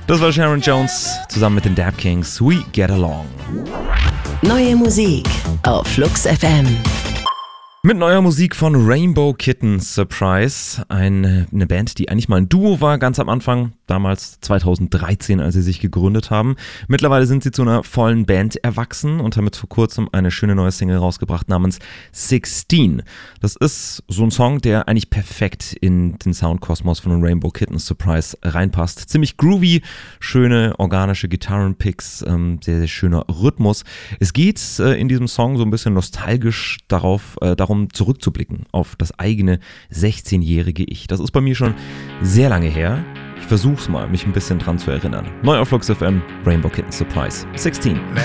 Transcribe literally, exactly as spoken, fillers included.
Das war Sharon Jones zusammen mit den Dap Kings. We Get Along. Neue Musik auf Flux F M. Mit neuer Musik von Rainbow Kittens Surprise. Eine, eine Band, die eigentlich mal ein Duo war, ganz am Anfang. Damals zweitausenddreizehn, als sie sich gegründet haben. Mittlerweile sind sie zu einer vollen Band erwachsen und haben jetzt vor kurzem eine schöne neue Single rausgebracht namens sechzehn. Das ist so ein Song, der eigentlich perfekt in den Soundkosmos von Rainbow Kittens Surprise reinpasst. Ziemlich groovy, schöne organische Gitarrenpicks, ähm, sehr, sehr schöner Rhythmus. Es geht äh, in diesem Song so ein bisschen nostalgisch darauf, äh, darum zurückzublicken auf das eigene sechzehnjährige Ich. Das ist bei mir schon sehr lange her. Ich versuch's mal, mich ein bisschen dran zu erinnern. Neu auf Flux F M, Rainbow Kittens Surprise sechzehn.